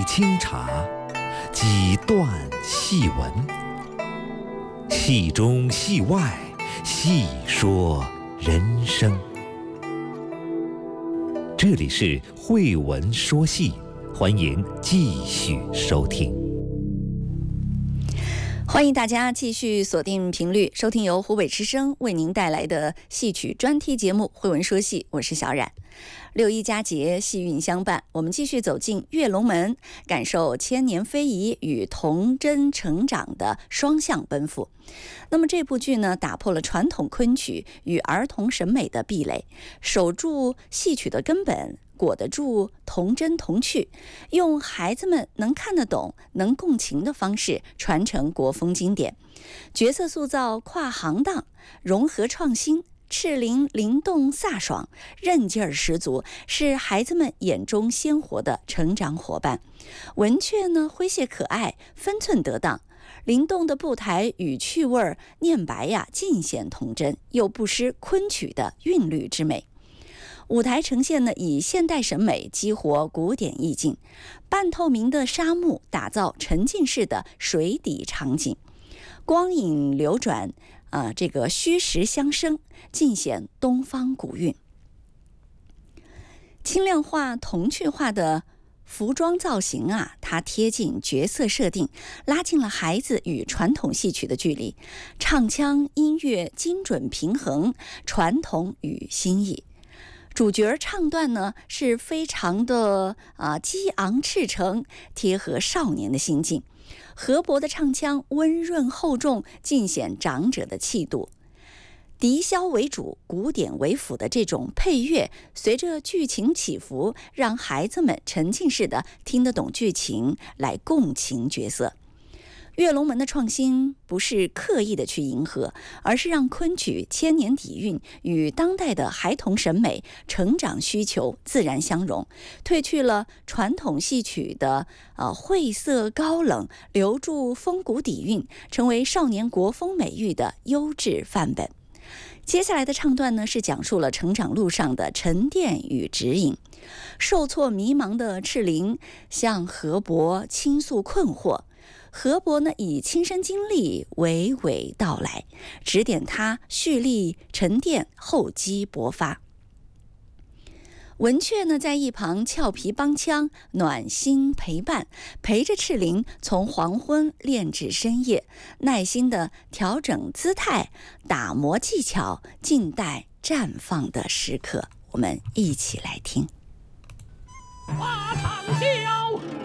清茶，几段戏文，戏中戏外，细说人生。这里是慧文说戏，欢迎继续收听。 欢迎大家继续锁定频率，收听由湖北之声为您带来的戏曲专题节目《慧文说戏》，我是小冉。六一佳节，戏韵相伴，我们继续走进跃龙门，感受千年非遗与童真成长的双向奔赴。那么这部剧呢，打破了传统昆曲与儿童审美的壁垒，守住戏曲的根本，裹得住童真童趣，用孩子们能看得懂、能共情的方式传承国风经典。角色塑造跨行当，融合创新，赤灵灵动飒爽，韧劲儿十足，是孩子们眼中鲜活的成长伙伴。文雀呢，诙谐可爱，分寸得当，灵动的步台与趣味儿念白呀，尽显童真，又不失昆曲的韵律之美。舞台呈现呢，以现代审美激活古典意境，半透明的沙幕打造沉浸式的水底场景，光影流转，这个虚实相生，尽显东方古韵。轻量化、童趣化的服装造型它贴近角色设定，拉近了孩子与传统戏曲的距离。唱腔、音乐精准平衡，传统与新意。主角唱段呢是非常的激昂赤诚，贴合少年的心境。河伯的唱腔温润厚重，尽显长者的气度。笛箫为主，古典为辅的这种配乐，随着剧情起伏，让孩子们沉浸式的听得懂剧情，来共情角色。跃龙门的创新不是刻意的去迎合，而是让昆曲千年底蕴与当代的孩童审美、成长需求自然相融，褪去了传统戏曲的晦涩高冷，留住风骨底蕴，成为少年国风美育的优质范本。接下来的唱段呢，是讲述了成长路上的沉淀与指引。受挫迷茫的赤灵向河伯倾诉困惑，河伯呢以亲身经历娓娓道来，指点他蓄力沉淀，厚积薄发。文雀呢在一旁俏皮帮腔，暖心陪伴，陪着赤灵从黄昏练至深夜，耐心的调整姿态，打磨技巧，静待绽放的时刻。我们一起来听。 花长啸